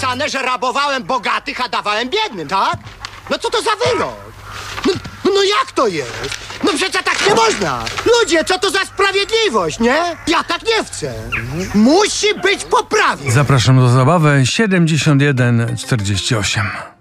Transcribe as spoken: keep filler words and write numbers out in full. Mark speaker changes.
Speaker 1: napisane, że rabowałem bogatych, a dawałem biednym, tak? No co to za wyrok? No, no jak to jest? No przecież tak nie można! Ludzie, co to za sprawiedliwość, nie? Ja tak nie chcę! Musi być poprawione!
Speaker 2: Zapraszam do zabawy siedemdziesiąt jeden czterdzieści osiem.